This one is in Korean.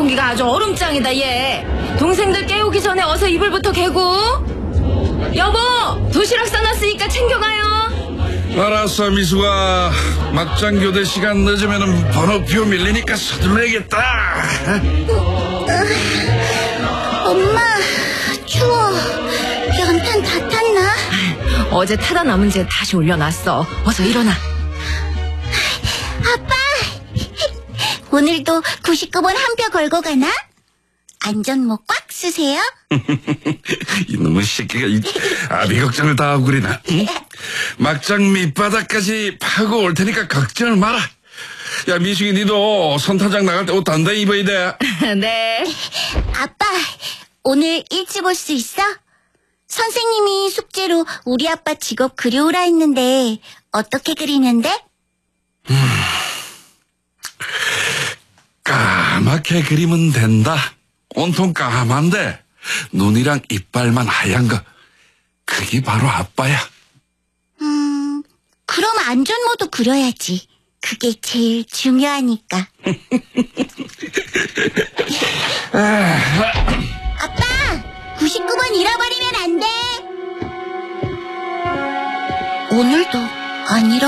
공기가 아주 얼음장이다 얘. 동생들 깨우기 전에 어서 이불부터 개고. 여보, 도시락 싸놨으니까 챙겨가요. 알았어, 미수가. 막장 교대 시간 늦으면 번호표 밀리니까 서둘러야겠다. 엄마, 추워. 연탄 다 탔나? 어제 타다 남은 재 다시 올려놨어. 어서 일어나. 아빠! 오늘도 99번 한 표 걸고 가나? 안전모 꽉 쓰세요. 이놈의 새끼가 아비 걱정을 다 하고 그러나. 응? 막장 밑바닥까지 파고 올 테니까 걱정을 마라. 야, 미숙이 니도 선타장 나갈 때 옷 단단히 입어야 돼. 네. 아빠, 오늘 일찍 올 수 있어? 선생님이 숙제로 우리 아빠 직업 그려오라 했는데 어떻게 그리는데? 까맣게 그리면 된다. 온통 까만데 눈이랑 이빨만 하얀 거. 그게 바로 아빠야. 그럼 안전모도 그려야지. 그게 제일 중요하니까. 아빠! 99번 잃어버리면 안 돼! 오늘도 안 잃어.